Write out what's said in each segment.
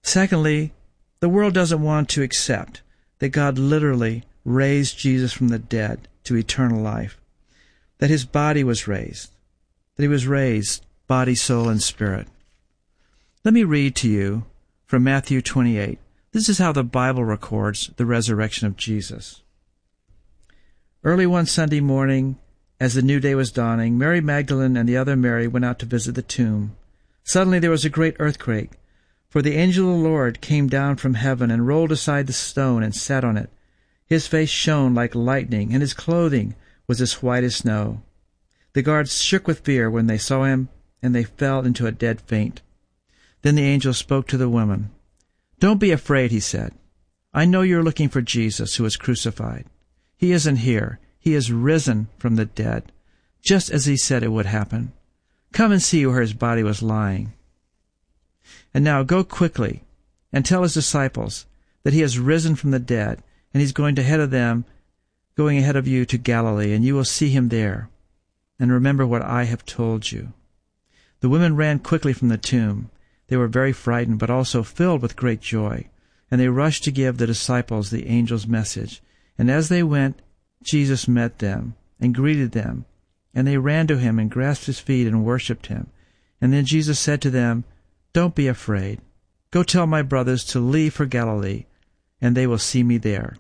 Secondly, the world doesn't want to accept that God literally raised Jesus from the dead to eternal life, that his body was raised, that he was raised body, soul, and spirit. Let me read to you from Matthew 28. This is how the Bible records the resurrection of Jesus. Early one Sunday morning, as the new day was dawning, Mary Magdalene and the other Mary went out to visit the tomb. Suddenly there was a great earthquake, for the angel of the Lord came down from heaven and rolled aside the stone and sat on it. His face shone like lightning, and his clothing was as white as snow. The guards shook with fear when they saw him, and they fell into a dead faint. Then the angel spoke to the women. "Don't be afraid," he said. "I know you're looking for Jesus, who was crucified. He isn't here. He is risen from the dead, just as he said it would happen. Come and see where his body was lying. And now go quickly and tell his disciples that he has risen from the dead, and he's going ahead of you to Galilee, and you will see him there. And remember what I have told you." The women ran quickly from the tomb. They were very frightened, but also filled with great joy, and they rushed to give the disciples the angel's message. And as they went, Jesus met them and greeted them, and they ran to him and grasped his feet and worshipped him. And then Jesus said to them, "Don't be afraid. Go tell my brothers to leave for Galilee, and they will see me there."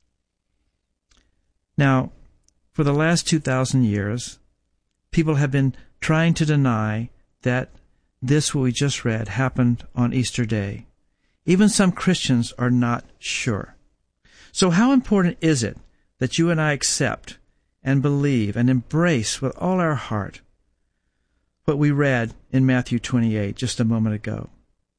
Now, for the last 2,000 years, people have been trying to deny that this, what we just read, happened on Easter Day. Even some Christians are not sure. So how important is it that you and I accept and believe and embrace with all our heart what we read in Matthew 28 just a moment ago?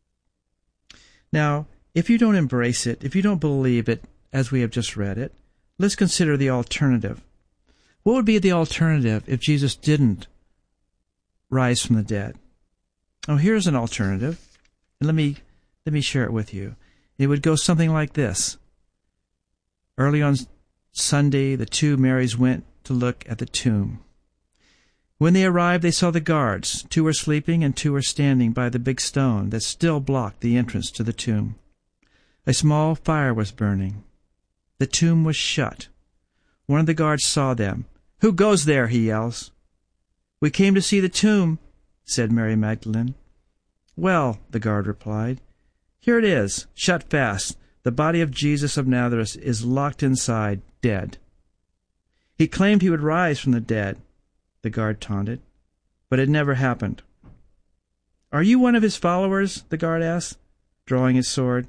Now, if you don't embrace it, if you don't believe it as we have just read it, let's consider the alternative. What would be the alternative if Jesus didn't rise from the dead? Oh, here's an alternative, and let me share it with you. It would go something like this. Early on Sunday, the two Marys went to look at the tomb. When they arrived, they saw the guards. 2 were sleeping and 2 were standing by the big stone that still blocked the entrance to the tomb. A small fire was burning. The tomb was shut. One of the guards saw them. "Who goes there?" he yells. "We came to see the tomb," said Mary Magdalene. "Well," the guard replied, "here it is, shut fast. The body of Jesus of Nazareth is locked inside, dead." "He claimed he would rise from the dead," the guard taunted, "but it never happened." "Are you one of his followers?" the guard asked, drawing his sword.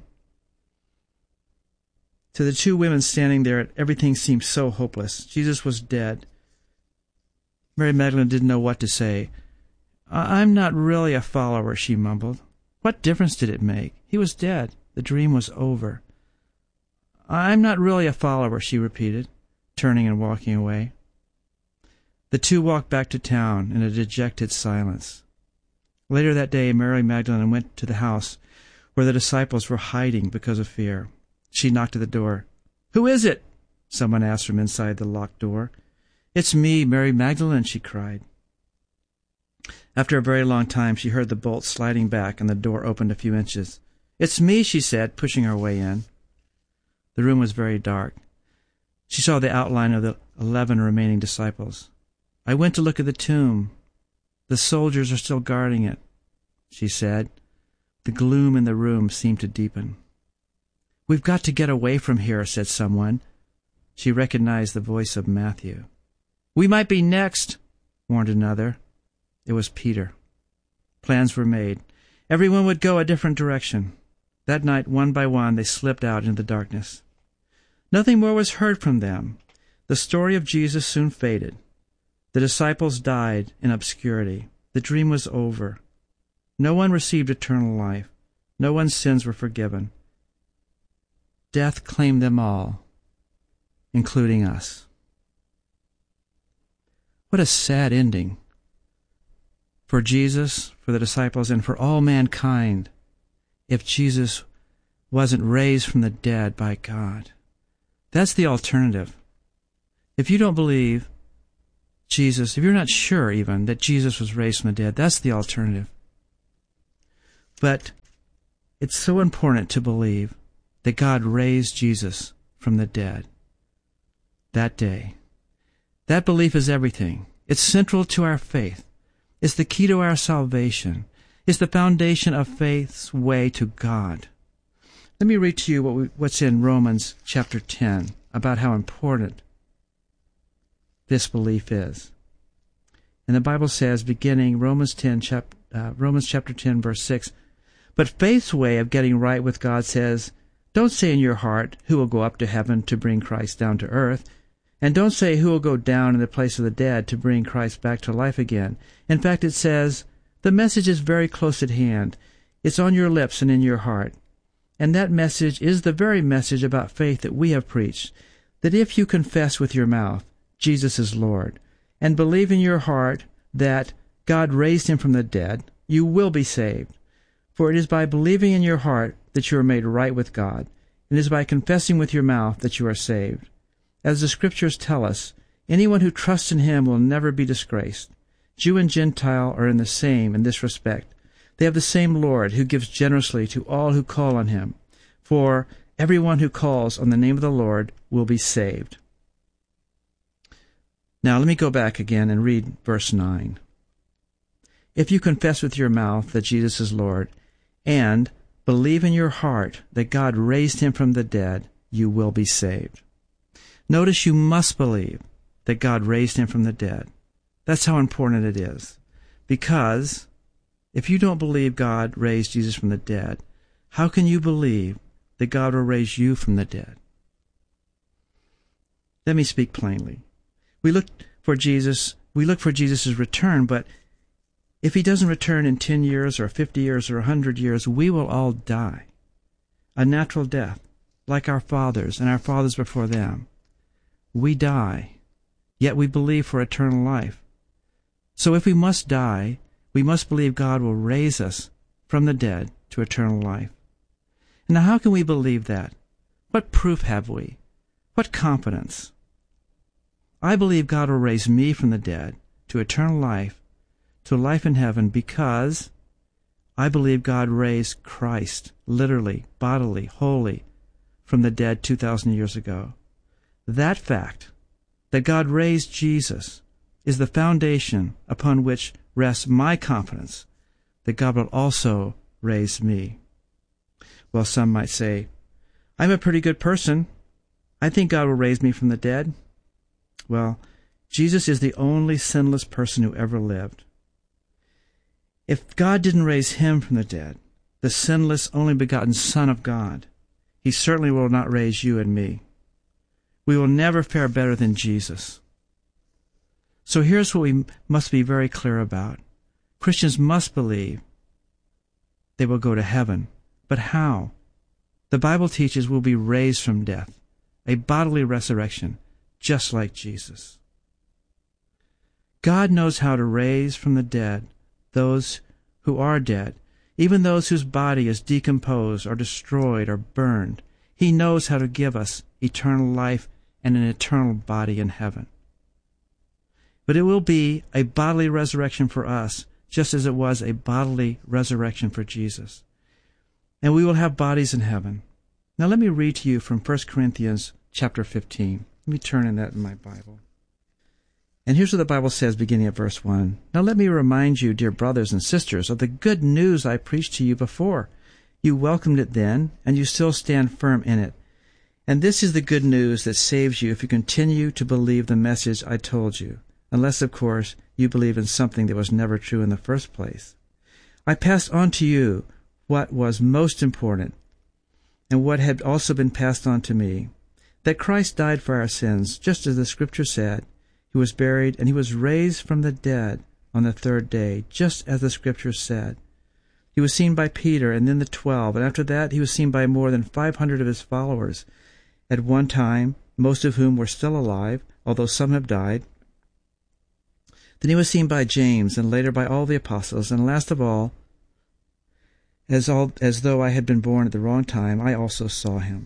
To the 2 women standing there, everything seemed so hopeless. Jesus was dead. Mary Magdalene didn't know what to say. "I'm not really a follower," she mumbled. What difference did it make? He was dead. The dream was over. "I'm not really a follower," she repeated, turning and walking away. The 2 walked back to town in a dejected silence. Later that day, Mary Magdalene went to the house where the disciples were hiding because of fear. She knocked at the door. "Who is it?" someone asked from inside the locked door. "It's me, Mary Magdalene," she cried. After a very long time, she heard the bolt sliding back and the door opened a few inches. "It's me," she said, pushing her way in. The room was very dark. She saw the outline of the 11 remaining disciples. "I went to look at the tomb. The soldiers are still guarding it," she said. The gloom in the room seemed to deepen. "We've got to get away from here," said someone. She recognized the voice of Matthew. "We might be next," warned another. It was Peter. Plans were made. Everyone would go a different direction. That night, one by one, they slipped out into the darkness. Nothing more was heard from them. The story of Jesus soon faded. The disciples died in obscurity. The dream was over. No one received eternal life. No one's sins were forgiven. Death claimed them all, including us. What a sad ending for Jesus, for the disciples, and for all mankind if Jesus wasn't raised from the dead by God. That's the alternative. If you don't believe Jesus, if you're not sure even that Jesus was raised from the dead, that's the alternative. But It's so important to believe that God raised Jesus from the dead that day. That belief is everything. It's central to our faith. It's the key to our salvation. It's the foundation of faith's way to God. Let me read to you what's in Romans chapter 10 about how important this belief is. And the Bible says, beginning Romans chapter 10, verse 6, "But faith's way of getting right with God says, don't say in your heart, who will go up to heaven to bring Christ down to earth? And don't say, who will go down in the place of the dead to bring Christ back to life again? In fact, it says, the message is very close at hand. It's on your lips and in your heart. And that message is the very message about faith that we have preached, that if you confess with your mouth Jesus is Lord, and believe in your heart that God raised him from the dead, you will be saved. For it is by believing in your heart that you are made right with God, and it is by confessing with your mouth that you are saved. As the Scriptures tell us, anyone who trusts in him will never be disgraced. Jew and Gentile are in this respect. They have the same Lord who gives generously to all who call on him. For everyone who calls on the name of the Lord will be saved." Now let me go back again and read verse 9. "If you confess with your mouth that Jesus is Lord, and believe in your heart that God raised him from the dead, you will be saved." Notice you must believe that God raised him from the dead. That's how important it is. Because if you don't believe God raised Jesus from the dead, how can you believe that God will raise you from the dead? Let me speak plainly. We look for Jesus' return, but if he doesn't return in 10 years or 50 years or 100 years, we will all die. A natural death, like our fathers and our fathers before them. We die, yet we believe for eternal life. So if we must die, we must believe God will raise us from the dead to eternal life. Now how can we believe that? What proof have we? What confidence? I believe God will raise me from the dead to eternal life, to life in heaven, because I believe God raised Christ, literally, bodily, wholly, from the dead 2,000 years ago. That fact, that God raised Jesus, is the foundation upon which rests my confidence that God will also raise me. Well, some might say, I'm a pretty good person. I think God will raise me from the dead. Well, Jesus is the only sinless person who ever lived. If God didn't raise him from the dead, the sinless, only begotten Son of God, he certainly will not raise you and me. We will never fare better than Jesus. So here's what we must be very clear about. Christians must believe they will go to heaven. But how? The Bible teaches we'll be raised from death, a bodily resurrection, just like Jesus. God knows how to raise from the dead those who are dead, even those whose body is decomposed or destroyed or burned. He knows how to give us eternal life and an eternal body in heaven. But it will be a bodily resurrection for us, just as it was a bodily resurrection for Jesus. And we will have bodies in heaven. Now let me read to you from 1 Corinthians chapter 15. Let me turn in that in my Bible. And here's what the Bible says beginning at verse 1. Now let me remind you, dear brothers and sisters, of the good news I preached to you before. You welcomed it then, and you still stand firm in it. And this is the good news that saves you if you continue to believe the message I told you, unless, of course, you believe in something that was never true in the first place. I passed on to you what was most important, and what had also been passed on to me, that Christ died for our sins, just as the Scripture said. He was buried, and he was raised from the dead on the third day, just as the Scripture said. He was seen by Peter, and then the 12, and after that he was seen by more than 500 of his followers. At one time, most of whom were still alive, although some have died. Then he was seen by James, and later by all the apostles, and last of all, as though I had been born at the wrong time, I also saw him.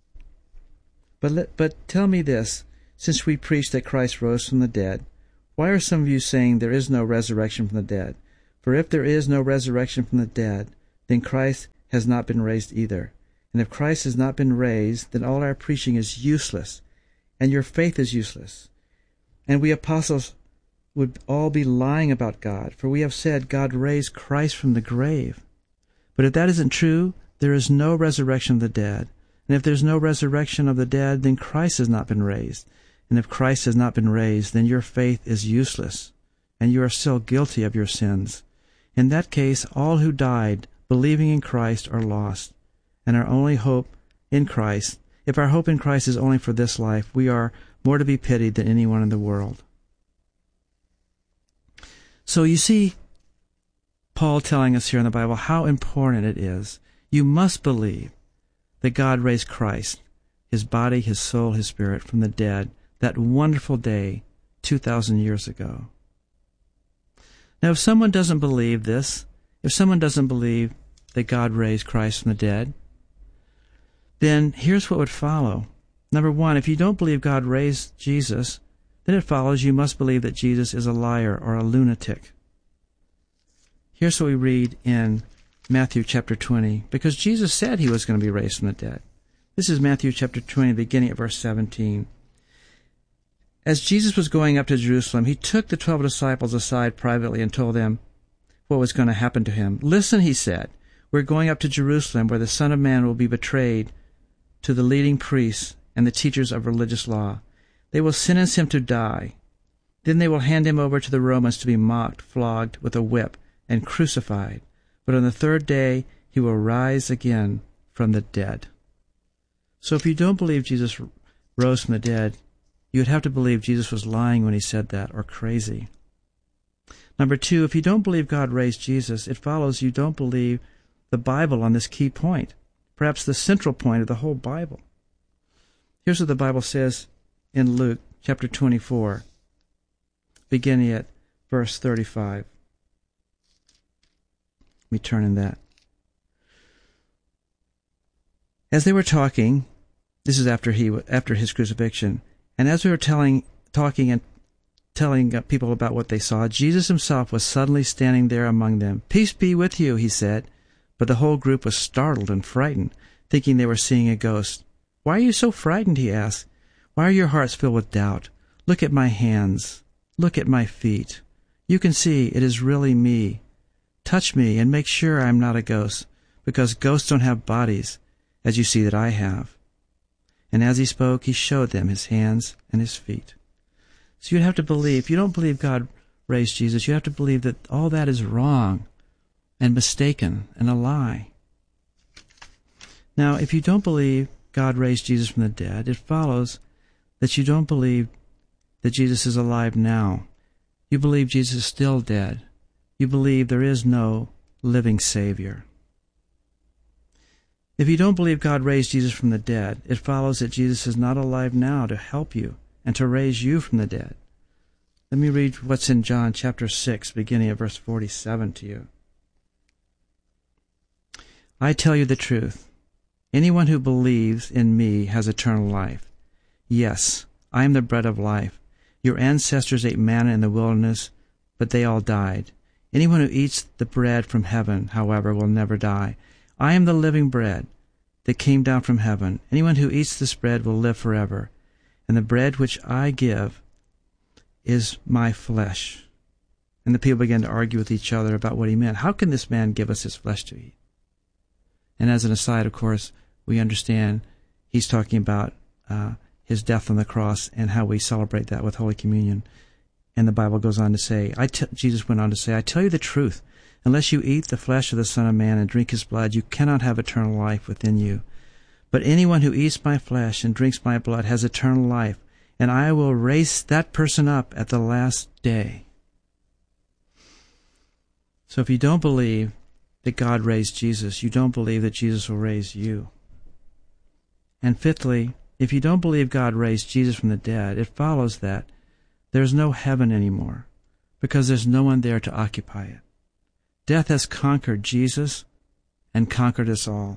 But tell me this, since we preach that Christ rose from the dead, why are some of you saying there is no resurrection from the dead? For if there is no resurrection from the dead, then Christ has not been raised either. And if Christ has not been raised, then all our preaching is useless, and your faith is useless. And we apostles would all be lying about God, for we have said God raised Christ from the grave. But if that isn't true, there is no resurrection of the dead. And if there's no resurrection of the dead, then Christ has not been raised. And if Christ has not been raised, then your faith is useless, and you are still guilty of your sins. In that case, all who died believing in Christ are lost, and our only hope in Christ, if our hope in Christ is only for this life, we are more to be pitied than anyone in the world. So you see Paul telling us here in the Bible how important it is. You must believe that God raised Christ, his body, his soul, his spirit, from the dead, that wonderful day 2,000 years ago. Now, if someone doesn't believe this, if someone doesn't believe that God raised Christ from the dead, then here's what would follow. Number one, if you don't believe God raised Jesus, then it follows you must believe that Jesus is a liar or a lunatic. Here's what we read in Matthew chapter 20, because Jesus said he was going to be raised from the dead. This is Matthew chapter 20, beginning at verse 17. As Jesus was going up to Jerusalem, he took the 12 disciples aside privately and told them what was going to happen to him. Listen, he said, we're going up to Jerusalem, where the Son of Man will be betrayed to the leading priests and the teachers of religious law. They will sentence him to die. Then they will hand him over to the Romans to be mocked, flogged with a whip, and crucified. But on the third day he will rise again from the dead. So if you don't believe Jesus rose from the dead, you would have to believe Jesus was lying when he said that, or crazy. Number two, if you don't believe God raised Jesus, it follows you don't believe the Bible on this key point, perhaps the central point of the whole Bible. Here's what the Bible says in Luke chapter 24, beginning at verse 35. Let me turn in that. As they were talking, this is after his crucifixion, and as we were talking and telling people about what they saw, Jesus himself was suddenly standing there among them. "Peace be with you," he said. But the whole group was startled and frightened, thinking they were seeing a ghost. "Why are you so frightened?" he asked. "Why are your hearts filled with doubt? Look at my hands. Look at my feet. You can see it is really me. Touch me and make sure I am not a ghost, because ghosts don't have bodies, as you see that I have." And as he spoke, he showed them his hands and his feet. So you'd have to believe, if you don't believe God raised Jesus, you have to believe that all that is wrong and mistaken and a lie. Now, if you don't believe God raised Jesus from the dead, it follows that you don't believe that Jesus is alive now. You believe Jesus is still dead. You believe there is no living Savior. If you don't believe God raised Jesus from the dead, it follows that Jesus is not alive now to help you and to raise you from the dead. Let me read what's in John chapter 6, beginning at verse 47 to you. "I tell you the truth. Anyone who believes in me has eternal life. Yes, I am the bread of life. Your ancestors ate manna in the wilderness, but they all died. Anyone who eats the bread from heaven, however, will never die. I am the living bread that came down from heaven. Anyone who eats this bread will live forever. And the bread which I give is my flesh." And the people began to argue with each other about what he meant. How can this man give us his flesh to eat? And as an aside, of course, we understand he's talking about his death on the cross and how we celebrate that with Holy Communion. And the Bible goes on to say, Jesus went on to say, "I tell you the truth. Unless you eat the flesh of the Son of Man and drink his blood, you cannot have eternal life within you. But anyone who eats my flesh and drinks my blood has eternal life, and I will raise that person up at the last day." So if you don't believe that God raised Jesus, you don't believe that Jesus will raise you. And fifthly, if you don't believe God raised Jesus from the dead, it follows that there's no heaven anymore, because there's no one there to occupy it. Death has conquered Jesus and conquered us all.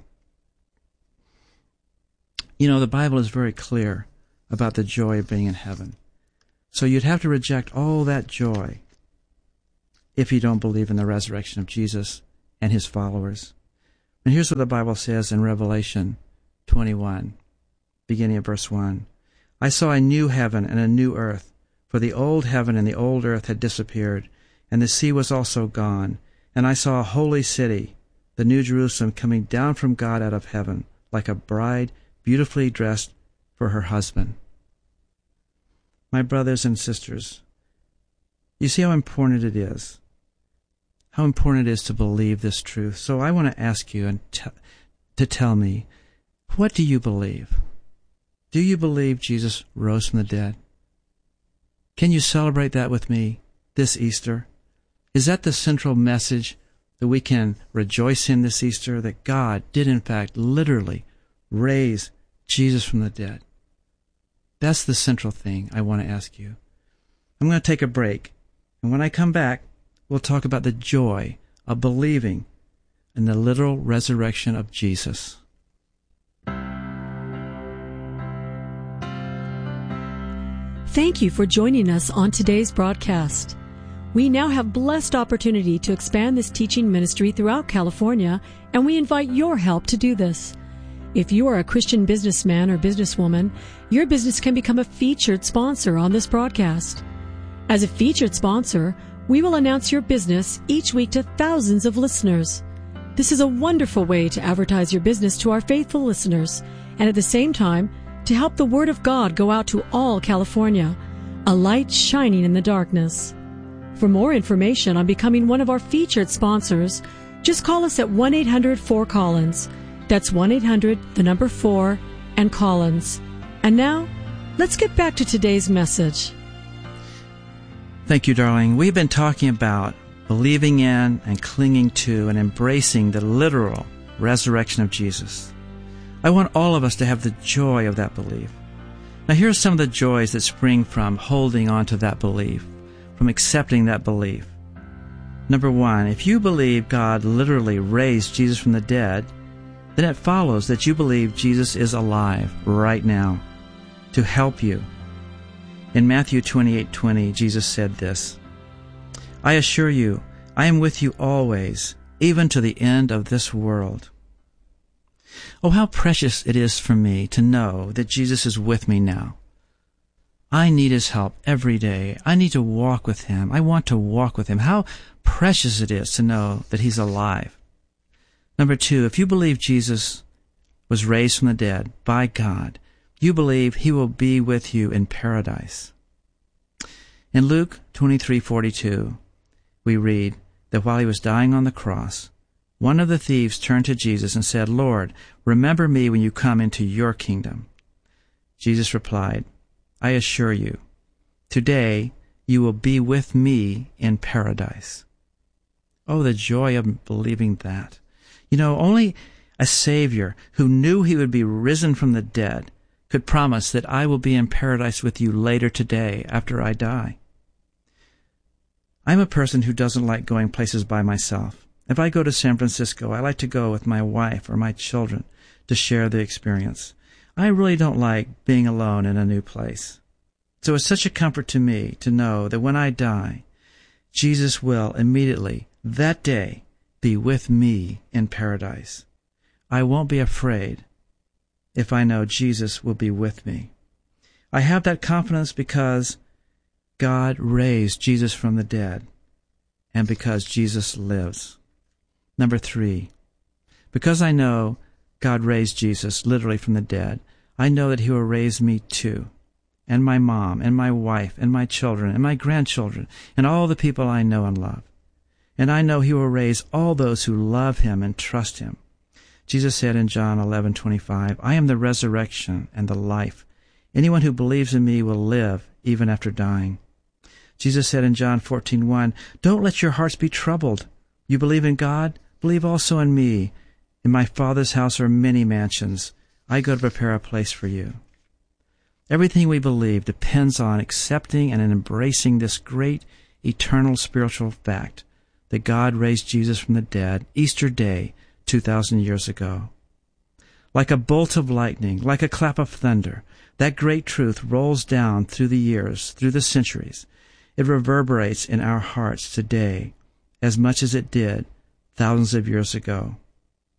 You know, the Bible is very clear about the joy of being in heaven. So you'd have to reject all that joy if you don't believe in the resurrection of Jesus and his followers. And here's what the Bible says in Revelation 21, beginning at verse 1. I saw a new heaven and a new earth, for the old heaven and the old earth had disappeared, and the sea was also gone. And I saw a holy city, the New Jerusalem, coming down from God out of heaven, like a bride beautifully dressed for her husband. My brothers and sisters, you see how important it is. How important it is to believe this truth. So I want to ask you to tell me, what do you believe? Do you believe Jesus rose from the dead? Can you celebrate that with me this Easter? Is that the central message that we can rejoice in this Easter, that God did in fact literally raise Jesus from the dead? That's the central thing I want to ask you. I'm going to take a break, and when I come back, we'll talk about the joy of believing in the literal resurrection of Jesus. Thank you for joining us on today's broadcast. We now have blessed opportunity to expand this teaching ministry throughout California, and we invite your help to do this. If you are a Christian businessman or businesswoman, your business can become a featured sponsor on this broadcast. As a featured sponsor, we will announce your business each week to thousands of listeners. This is a wonderful way to advertise your business to our faithful listeners, and at the same time, to help the Word of God go out to all California, a light shining in the darkness. For more information on becoming one of our featured sponsors, just call us at 1-800-4-COLLINS. That's 1-800-4 and Collins. And now, let's get back to today's message. Thank you, darling. We've been talking about believing in and clinging to and embracing the literal resurrection of Jesus. I want all of us to have the joy of that belief. Now, here are some of the joys that spring from holding on to that belief, from accepting that belief. Number one, if you believe God literally raised Jesus from the dead, then it follows that you believe Jesus is alive right now to help you. In Matthew 28:20, Jesus said this, I assure you, I am with you always, even to the end of this world. Oh, how precious it is for me to know that Jesus is with me now. I need His help every day. I need to walk with Him. I want to walk with Him. How precious it is to know that He's alive. Number two, if you believe Jesus was raised from the dead by God, you believe He will be with you in paradise. In Luke 23:42, we read that while He was dying on the cross, one of the thieves turned to Jesus and said, Lord, remember me when you come into your kingdom. Jesus replied, I assure you, today you will be with me in paradise. Oh, the joy of believing that. You know, only a Savior who knew He would be risen from the dead could promise that I will be in paradise with you later today after I die. I'm a person who doesn't like going places by myself. If I go to San Francisco, I like to go with my wife or my children to share the experience. I really don't like being alone in a new place. So it's such a comfort to me to know that when I die, Jesus will immediately, that day, be with me in paradise. I won't be afraid if I know Jesus will be with me. I have that confidence because God raised Jesus from the dead and because Jesus lives. Number three, because I know God raised Jesus literally from the dead, I know that He will raise me too, and my mom, and my wife, and my children, and my grandchildren, and all the people I know and love. And I know He will raise all those who love Him and trust Him. Jesus said in John 11:25, I am the resurrection and the life. Anyone who believes in me will live even after dying. Jesus said in John 14:1, don't let your hearts be troubled. You believe in God? Believe also in me. In my Father's house are many mansions. I go to prepare a place for you. Everything we believe depends on accepting and embracing this great eternal spiritual fact that God raised Jesus from the dead Easter Day 2,000 years ago. Like a bolt of lightning, like a clap of thunder, that great truth rolls down through the years, through the centuries. It reverberates in our hearts today as much as it did thousands of years ago.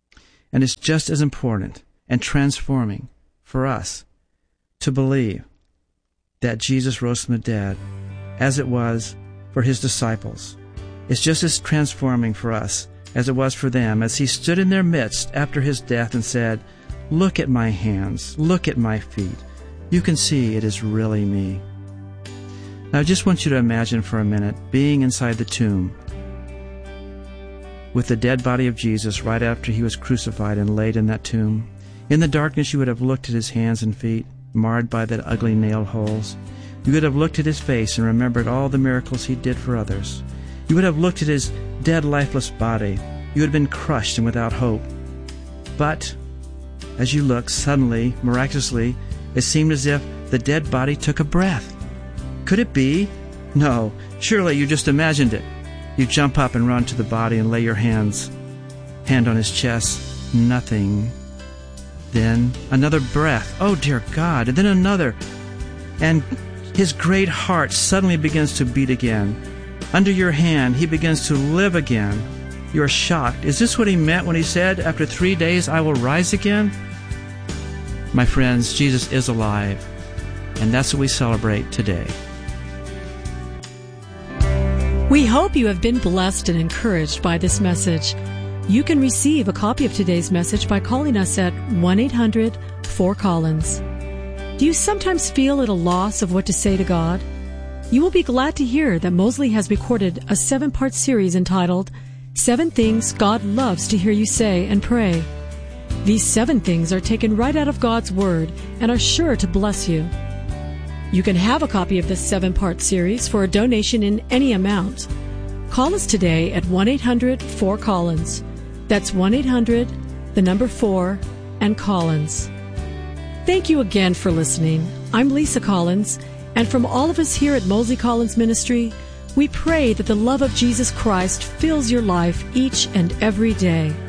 And it's just as important and transforming for us to believe that Jesus rose from the dead as it was for his disciples. It's just as transforming for us as it was for them, as he stood in their midst after his death and said, "Look at my hands, look at my feet. You can see it is really me." Now I just want you to imagine for a minute being inside the tomb with the dead body of Jesus right after he was crucified and laid in that tomb. In the darkness you would have looked at his hands and feet, marred by the ugly nail holes. You would have looked at his face and remembered all the miracles he did for others. You would have looked at his dead, lifeless body. You would have been crushed and without hope. But as you looked, suddenly, miraculously, it seemed as if the dead body took a breath. Could it be? No, surely you just imagined it. You jump up and run to the body and lay your hand on his chest. Nothing. Then another breath. Oh, dear God. And then another. And his great heart suddenly begins to beat again. Under your hand, he begins to live again. You are shocked. Is this what he meant when he said, "After 3 days I will rise again"? My friends, Jesus is alive. And that's what we celebrate today. We hope you have been blessed and encouraged by this message. You can receive a copy of today's message by calling us at 1-800-4-COLLINS. Do you sometimes feel at a loss of what to say to God? You will be glad to hear that Mosley has recorded a 7-part series entitled 7 Things God Loves to Hear You Say and Pray. These 7 things are taken right out of God's Word and are sure to bless you. You can have a copy of this 7-part series for a donation in any amount. Call us today at 1-800-4-COLLINS. That's 1-800-4 and Collins. Thank you again for listening. I'm Lisa Collins, and from all of us here at Mosley Collins Ministry, we pray that the love of Jesus Christ fills your life each and every day.